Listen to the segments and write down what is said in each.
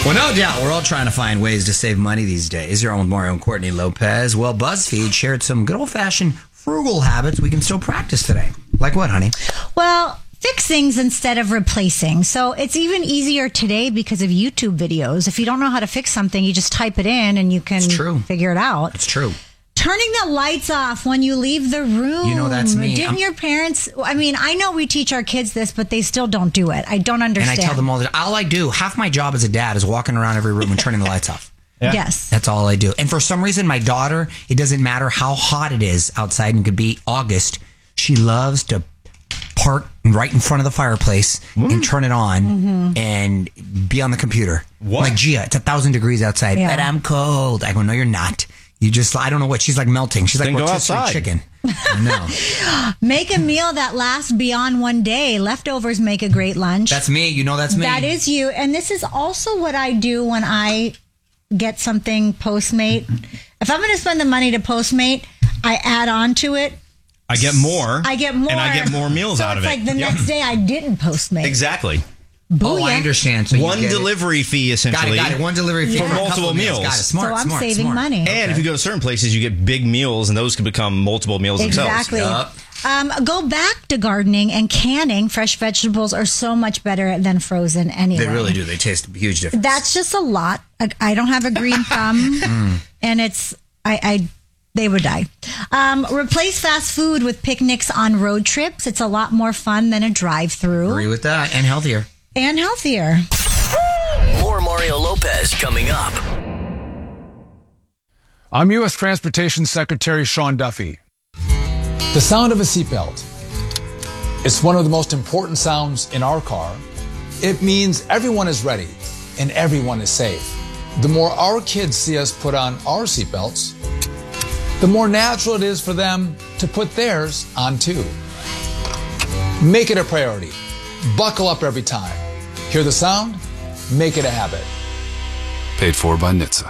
Well, no doubt, we're all trying to find ways to save money these days. You're on with Mario and Courtney Lopez. Well, BuzzFeed shared some good old-fashioned frugal habits we can still practice today. Like what, honey? Well, fix things instead of replacing. So it's even easier today because of YouTube videos. If you don't know how to fix something, you just type it in and you can figure it out. It's true. Turning the lights off when you leave the room. You know, that's me. Didn't your parents... I mean, I know we teach our kids this, but they still don't do it. I don't understand. And I tell them all I do, half my job as a dad is walking around every room and turning the lights off. Yeah. Yes. That's all I do. And for some reason, my daughter, it doesn't matter how hot it is outside, and it could be August, she loves to park right in front of the fireplace and turn it on and be on the computer. What? Like, Gia, it's 1,000 degrees outside, but I'm cold. I go, no, you're not. You just, I don't know what. She's like melting. She's like rotisserie chicken. No. Make a meal that lasts beyond one day. Leftovers make a great lunch. That's me. You know that's me. That is you. And this is also what I do when I get something Postmate. If I'm going to spend the money to Postmate, I add on to it. I get more. And I get more meals out of it. So it's like the next day I didn't Postmate. Exactly. Booyah. Oh, I understand. So one delivery fee, essentially. Got it. One delivery fee for multiple meals. Got it. Smart, so I'm saving money. And if you go to certain places, you get big meals, and those can become multiple meals exactly. themselves. Go back to gardening and canning. Fresh vegetables are so much better than frozen anyway. They really do. They taste a huge difference. That's just a lot. I don't have a green thumb, and it's they would die. Replace fast food with picnics on road trips. It's a lot more fun than a drive-through. Agree with that, and healthier. More Mario Lopez coming up. I'm U.S. Transportation Secretary Sean Duffy. The sound of a seatbelt. It's one of the most important sounds in our car. It means everyone is ready and everyone is safe. The more our kids see us put on our seatbelts, the more natural it is for them to put theirs on too. Make it a priority. Buckle up every time. Hear the sound? Make it a habit. Paid for by NHTSA.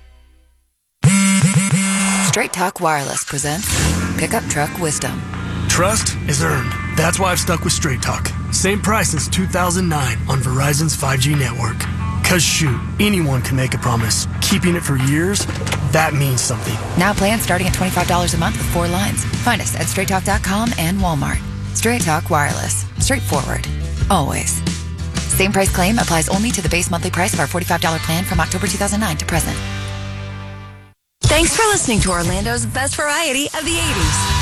Straight Talk Wireless presents Pickup Truck Wisdom. Trust is earned. That's why I've stuck with Straight Talk. Same price since 2009 on Verizon's 5G network. Cause shoot, anyone can make a promise. Keeping it for years, that means something. Now plans starting at $25 a month with 4 lines. Find us at straighttalk.com and Walmart. Straight Talk Wireless. Straightforward. Always. Same price claim applies only to the base monthly price of our $45 plan from October 2009 to present. Thanks for listening to Orlando's best variety of the 80s.